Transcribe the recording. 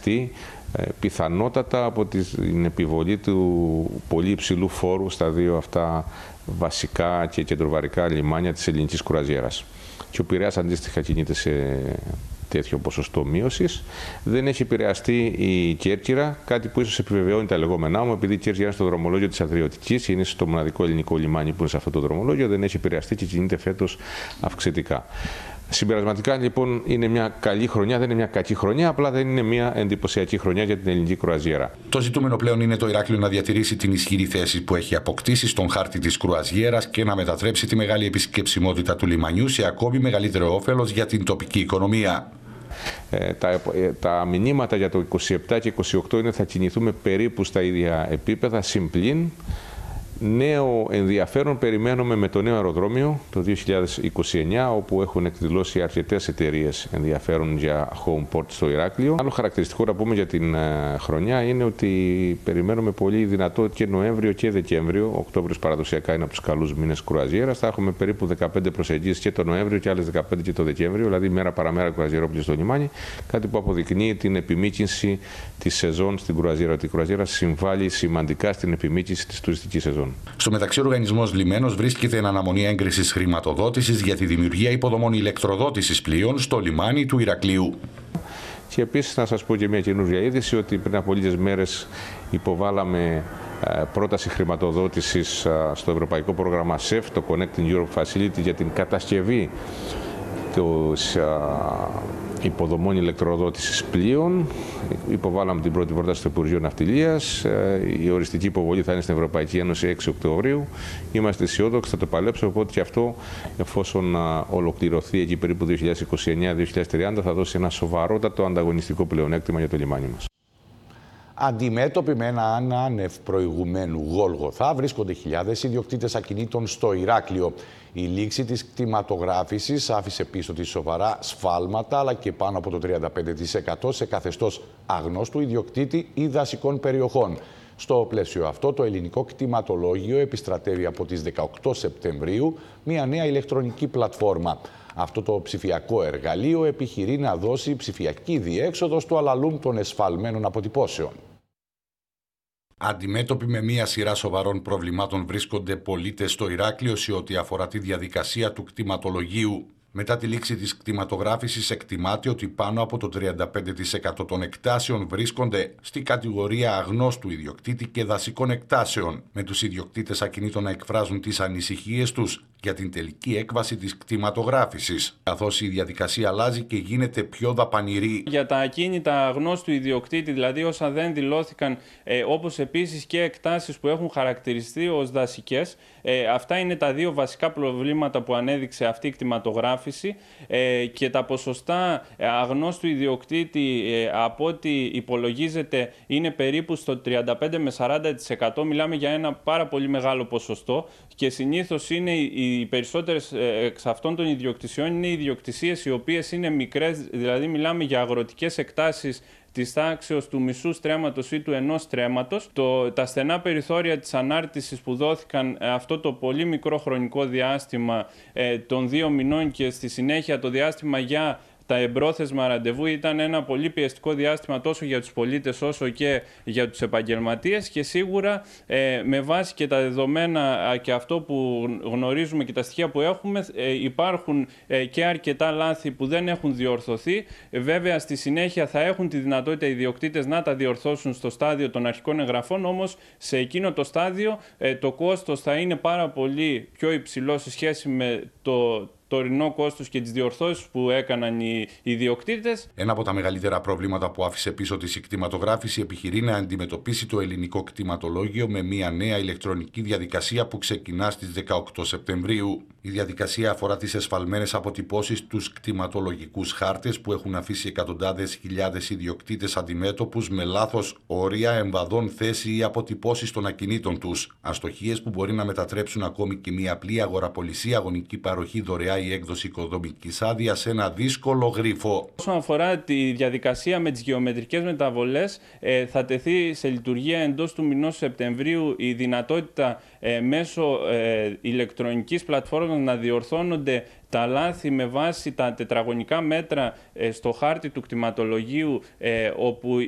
επηρεαστεί πιθανότατα από την επιβολή του πολύ υψηλού φόρου στα δύο αυτά βασικά και κεντροβαρικά λιμάνια της ελληνικής κρουαζιέρας. Και ο Πειραιάς αντίστοιχα κινείται σε τέτοιο ποσοστό μείωσης. Δεν έχει επηρεαστεί η Κέρκυρα, κάτι που ίσως επιβεβαιώνει τα λεγόμενά μου, επειδή η Κέρκυρα είναι στο δρομολόγιο της Αδριωτικής, είναι στο μοναδικό ελληνικό λιμάνι που είναι σε αυτό το δρομολόγιο, δεν έχει επηρεαστεί και κινείται φέτος αυξητικά. Συμπερασματικά λοιπόν είναι μια καλή χρονιά, δεν είναι μια κακή χρονιά, απλά δεν είναι μια εντυπωσιακή χρονιά για την ελληνική κρουαζιέρα. Το ζητούμενο πλέον είναι το Ηράκλειο να διατηρήσει την ισχυρή θέση που έχει αποκτήσει στον χάρτη της κρουαζιέρας και να μετατρέψει τη μεγάλη επισκεψιμότητα του λιμανιού σε ακόμη μεγαλύτερο όφελος για την τοπική οικονομία. Τα μηνύματα για το 27 και 28 είναι ότι θα κινηθούμε περίπου στα ίδια επίπεδα, συμπλήν. Νέο ενδιαφέρον περιμένουμε με το νέο αεροδρόμιο το 2029, όπου έχουν εκδηλώσει αρκετές εταιρείες ενδιαφέρον για home port στο Ηράκλειο. Άλλο χαρακτηριστικό να πούμε για την χρονιά είναι ότι περιμένουμε πολύ δυνατό και Νοέμβριο και Δεκέμβριο. Οκτώβριος παραδοσιακά είναι από τους καλούς μήνες κρουαζιέρας. Θα έχουμε περίπου 15 προσεγγίσεις και το Νοέμβριο και άλλες 15 και το Δεκέμβριο, δηλαδή μέρα παραμέρα κρουαζιερόπλοιο στο λιμάνι. Κάτι που αποδεικνύει την επιμήκυνση της σεζόν στην κρουαζιέρα. Η κρουαζιέρα συμβάλλει σημαντικά στην επιμήκυνση της τουριστικής σεζόν. Στο μεταξύ, ο οργανισμός Λιμένος βρίσκεται εν αναμονή έγκρισης χρηματοδότησης για τη δημιουργία υποδομών ηλεκτροδότησης πλοίων στο λιμάνι του Ηρακλείου. Και επίσης να σας πω και μια καινούργια είδηση, ότι πριν από λίγες μέρες υποβάλαμε πρόταση χρηματοδότησης στο ευρωπαϊκό πρόγραμμα SEF, το Connecting Europe Facility, για την κατασκευή υποδομών ηλεκτροδότησης πλοίων. Υποβάλαμε την πρώτη πρόταση στο Υπουργείο Ναυτιλίας. Η οριστική υποβολή θα είναι στην Ευρωπαϊκή Ένωση 6 Οκτωβρίου. Είμαστε αισιόδοξοι, θα το παλέψουμε, οπότε και αυτό, εφόσον ολοκληρωθεί εκεί περίπου 2029-2030, θα δώσει ένα σοβαρότατο ανταγωνιστικό πλεονέκτημα για το λιμάνι μας. Αντιμέτωποι με ένα άνευ προηγουμένου Γόλγοθα, βρίσκονται χιλιάδες ιδιοκτήτες ακινήτων στο Ηράκλειο. Η λήξη της κτηματογράφησης άφησε πίσω της σοβαρά σφάλματα, αλλά και πάνω από το 35% σε καθεστώς αγνώστου ιδιοκτήτη ή δασικών περιοχών. Στο πλαίσιο αυτό, το ελληνικό κτηματολόγιο επιστρατεύει από τις 18 Σεπτεμβρίου μια νέα ηλεκτρονική πλατφόρμα. Αυτό το ψηφιακό εργαλείο επιχειρεί να δώσει ψηφιακή διέξοδο στο αλαλούμ των εσφαλμένων αποτυπώσεων. Αντιμέτωποι με μία σειρά σοβαρών προβλημάτων βρίσκονται πολίτες στο Ηράκλειο σε ό,τι αφορά τη διαδικασία του κτηματολογίου. Μετά τη λήξη της κτηματογράφησης εκτιμάται ότι πάνω από το 35% των εκτάσεων βρίσκονται στη κατηγορία αγνώστου ιδιοκτήτη και δασικών εκτάσεων, με τους ιδιοκτήτες ακινήτων να εκφράζουν τις ανησυχίες τους για την τελική έκβαση της κτηματογράφησης, καθώς η διαδικασία αλλάζει και γίνεται πιο δαπανηρή. Για τα ακίνητα αγνώστου ιδιοκτήτη, δηλαδή όσα δεν δηλώθηκαν, όπως επίσης και εκτάσεις που έχουν χαρακτηριστεί ως δασικές, αυτά είναι τα δύο βασικά προβλήματα που ανέδειξε αυτή η κτηματογράφηση, και τα ποσοστά αγνώστου ιδιοκτήτη από ό,τι υπολογίζεται είναι περίπου στο 35 με 40%. Μιλάμε για ένα πάρα πολύ μεγάλο ποσοστό και συνήθως είναι οι περισσότερες εξ αυτών των ιδιοκτησιών είναι ιδιοκτησίες οι οποίες είναι μικρές, δηλαδή μιλάμε για αγροτικές εκτάσεις της τάξεως του μισού στρέμματος ή του ενός στρέμματος. Τα στενά περιθώρια της ανάρτησης που δόθηκαν αυτό το πολύ μικρό χρονικό διάστημα των 2 μηνών και στη συνέχεια το διάστημα για τα εμπρόθεσμα ραντεβού ήταν ένα πολύ πιεστικό διάστημα τόσο για τους πολίτες όσο και για τους επαγγελματίες, και σίγουρα με βάση και τα δεδομένα και αυτό που γνωρίζουμε και τα στοιχεία που έχουμε, υπάρχουν και αρκετά λάθη που δεν έχουν διορθωθεί. Βέβαια στη συνέχεια θα έχουν τη δυνατότητα οι ιδιοκτήτες να τα διορθώσουν στο στάδιο των αρχικών εγγραφών, όμως σε εκείνο το στάδιο το κόστος θα είναι πάρα πολύ πιο υψηλό σε σχέση με το τωρινό κόστος και τις διορθώσεις που έκαναν οι ιδιοκτήτες. Ένα από τα μεγαλύτερα προβλήματα που άφησε πίσω της η κτηματογράφηση επιχειρεί να αντιμετωπίσει το ελληνικό κτηματολόγιο με μια νέα ηλεκτρονική διαδικασία που ξεκινά στις 18 Σεπτεμβρίου. Η διαδικασία αφορά τις εσφαλμένες αποτυπώσεις στους κτηματολογικούς χάρτες που έχουν αφήσει εκατοντάδες χιλιάδες ιδιοκτήτες αντιμέτωπους με λάθος όρια, εμβαδών θέση ή αποτυπώσεις των ακινήτων τους. Αστοχίες που μπορεί να μετατρέψουν ακόμη και μια απλή αγοραπολισία, αγωνική παροχή, δωρεά η έκδοση οικοδομικής άδειας σε ένα δύσκολο γρίφο. Όσον αφορά τη διαδικασία με τις γεωμετρικές μεταβολές, θα τεθεί σε λειτουργία εντός του μηνός Σεπτεμβρίου η δυνατότητα μέσω ηλεκτρονικής πλατφόρμας να διορθώνονται τα λάθη με βάση τα τετραγωνικά μέτρα στο χάρτη του κτηματολογίου, όπου